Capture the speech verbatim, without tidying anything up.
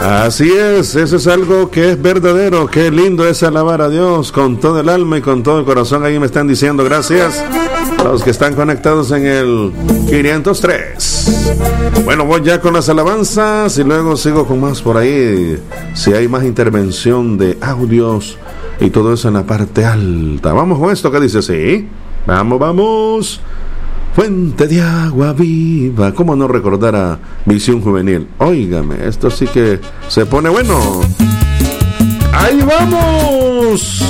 Así es, eso es algo que es verdadero. Qué lindo es alabar a Dios con todo el alma y con todo el corazón. Ahí me están diciendo gracias a los que están conectados en el quinientos tres. Bueno, voy ya con las alabanzas y luego sigo con más por ahí. Si hay más intervención de audios y todo eso en la parte alta. Vamos con esto que dice así. Vamos, vamos. Fuente de agua viva. ¿Cómo no recordar a Visión Juvenil? Óigame, esto sí que se pone bueno. ¡Ahí vamos!